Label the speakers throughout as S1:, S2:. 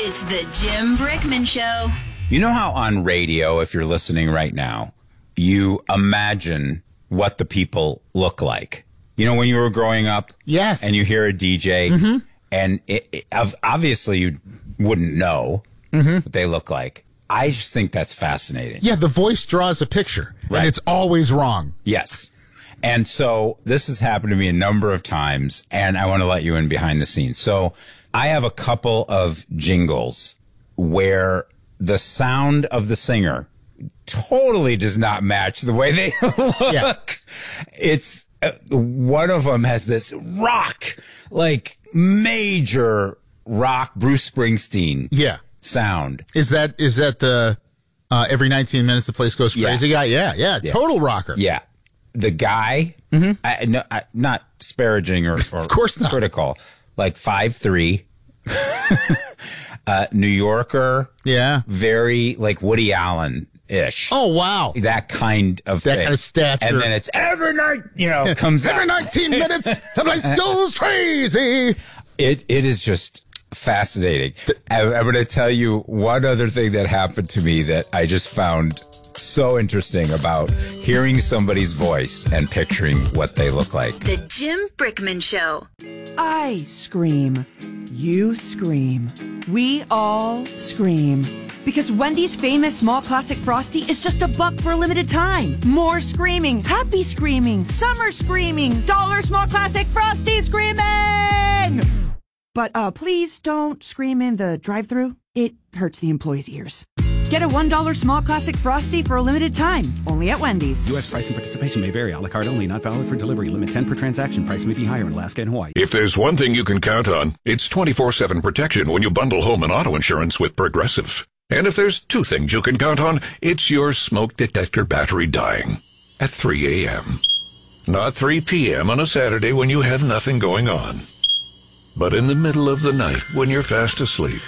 S1: It's the Jim Brickman Show.
S2: You know how on radio, if you're listening right now, you imagine what the people look like? You know, when you were growing up?
S3: Yes.
S2: And you hear a DJ, and obviously you wouldn't know what they look like. I just think that's fascinating.
S3: Yeah, the voice draws a picture,
S2: Right.
S3: and it's always wrong.
S2: Yes. And so this has happened to me a number of times, and I want to let you in behind the scenes. So I have a couple of jingles where the sound of the singer totally does not match the way they look.
S3: Yeah.
S2: It's one of them has this rock, like major rock Bruce Springsteen
S3: Yeah.
S2: sound.
S3: Is that the every 19 minutes the place goes crazy guy? Yeah. Total rocker.
S2: Yeah. The guy, not disparaging or
S3: Of course not.
S2: critical, like 5'3", New Yorker.
S3: Yeah.
S2: Very like Woody Allen-ish.
S3: Oh, wow.
S2: That kind of
S3: That
S2: thing.
S3: kind of stature.
S2: And then it's every night, comes
S3: Every
S2: out.
S3: 19 minutes the place goes crazy.
S2: It is just fascinating. I'm going to tell you one other thing that happened to me that I just found so interesting about hearing somebody's voice and picturing what they look like.
S1: The Jim Brickman Show.
S4: I scream. You scream. We all scream. Because Wendy's famous small classic Frosty is just $1 for a limited time. More screaming, happy screaming, summer screaming, dollar small classic Frosty screaming! But please don't scream in the drive-thru. It hurts the employees' ears. Get a $1 small classic Frosty for a limited time, only at Wendy's.
S5: U.S. price and participation may vary. A la carte only. Not valid for delivery. Limit 10 per transaction. Price may be higher in Alaska and Hawaii.
S6: If there's one thing you can count on, it's 24/7 protection when you bundle home and auto insurance with Progressive. And if there's two things you can count on, it's your smoke detector battery dying at 3 a.m. Not 3 p.m. on a Saturday when you have nothing going on, but in the middle of the night when you're fast asleep.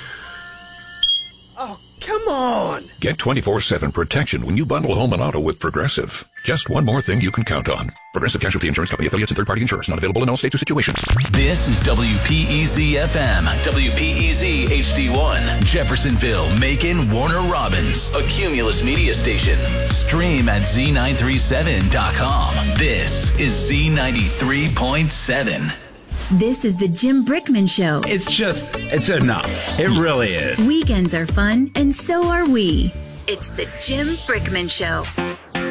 S7: Come on!
S6: Get 24/7 protection when you bundle home and auto with Progressive. Just one more thing you can count on. Progressive Casualty Insurance Company, affiliates, and third-party insurers. Not available in all states or situations.
S8: This is WPEZ-FM, WPEZ HD1, Jeffersonville, Macon, Warner Robins, a Cumulus media station. Stream at Z937.com. This is Z93.7.
S1: This is the Jim Brickman Show.
S9: It's enough. It really is.
S1: Weekends are fun, and so are we. It's the Jim Brickman Show.